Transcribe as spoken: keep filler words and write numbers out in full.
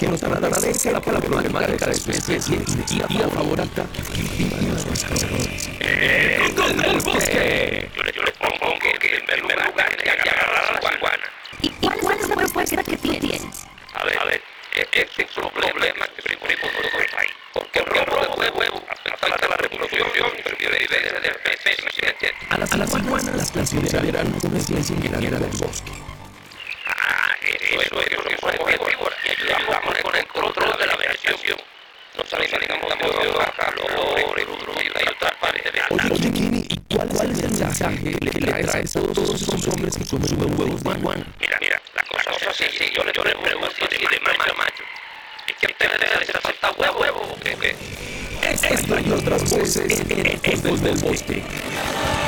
que nos tratará de acerca la problemática de cada especie y tía favorita que viva en nuestros alrededores. ¡El Conde del Bosque! Yo le, yo le pongo que, que en primer lugar que agarrar a la iguana. ¿Y cuál es la propuesta que tienes? A ver, a ver, este es un problema que sufrimos nosotros ahí. Porque el robo de huevo afecta a la reproducción y supervivencia de especies. A las, a las iguanas las consideran una especie ingeniera del bosque. Ah, eso es, eso es, eso es herbívoras y ayudamos con el control de la vegetación. Nos alimentamos de hoja, flores, frutas y otras partes de la Oye, Kenny, ¿y cuál es el mensaje que le traes a todos esos hombres que consumen huevos de iguana? Mira, mira, la cosa es así, sí, yo le pregunto así de macho a macho. Es que ustedes les falta huevo, huevo, ¿o qué? Esta y otras voces en Ecos del Bosque.